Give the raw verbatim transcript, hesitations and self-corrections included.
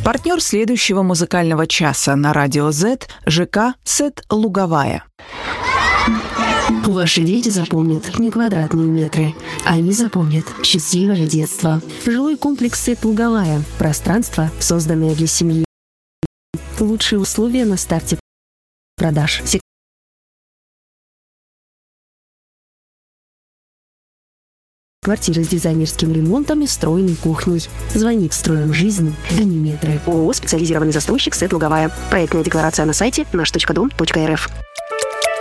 Партнер следующего музыкального часа на Радио Z – ЖК «Сет Луговая». Ваши дети запомнят не квадратные метры, они запомнят счастливое детство. Жилой комплекс «Сет Луговая» – пространство, созданное для семьи. Лучшие условия на старте продаж. Квартира с дизайнерским ремонтом и встроенной кухней. Звони, строим жизнь, а не метры. ООО «Специализированный застройщик «Сет Луговая». Проектная декларация на сайте наш точка дом точка эр эф.